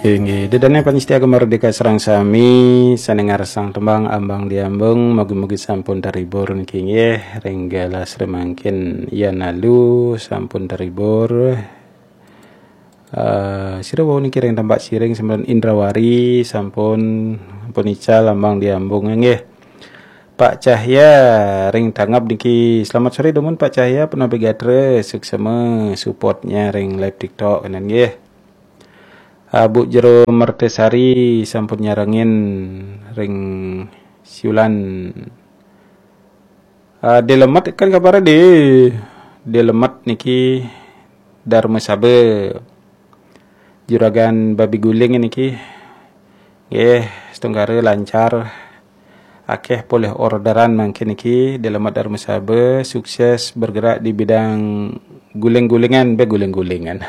Inggih, dedane Panjestiaga Merdeka Serang Sami sanengar sang tembang ambang diambung mugi-mugi sampun terhibur niki nggih renggala sremangkin yen alu sampun terhibur. Sira wau niki reng tampak siring sembilan Indrawari sampun ical ambang diambung nggih. Pak Cahya ring tanggap niki selamat sore domun Pak Cahya penavigatre suksema supportnya ring live TikTok kanan nggih. Bu Jero Mertesari sampun nyarengin ring siulan delemet kan kabar delemet niki Dharma Sabe juragan babi guling niki nggih setunggare lancar akeh boleh orderan mangke niki delemet Dharma Sabe sukses bergerak di bidang guling-gulingan guling-gulingan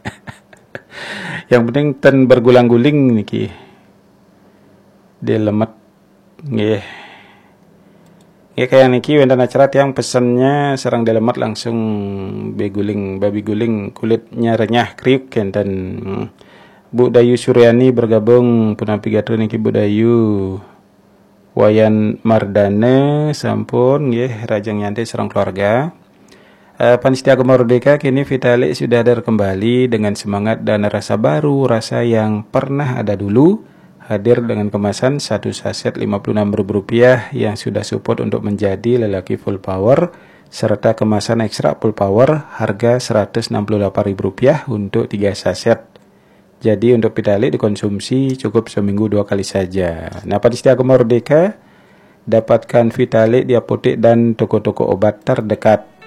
yang penting ten bergulang-guling niki delemet nggih kayak niki wonten acara tiang pesannya serang delemet langsung babi guling kulitnya renyah kriuk enten Bu Dayu Suryani bergabung penampigatre niki Bu Dayu Wayan Mardane sampun nggih rajang nyantai serang keluarga. Panjestiaga Merdeka kini Vitalik sudah hadir kembali dengan semangat dan rasa baru, rasa yang pernah ada dulu. Hadir dengan kemasan 1 saset Rp56.000 yang sudah support untuk menjadi lelaki full power, serta kemasan ekstra full power harga Rp168.000 untuk 3 saset. Jadi untuk Vitalik dikonsumsi cukup seminggu 2 kali saja. Nah, Panjestiaga Merdeka dapatkan Vitalik di apotek dan toko-toko obat terdekat.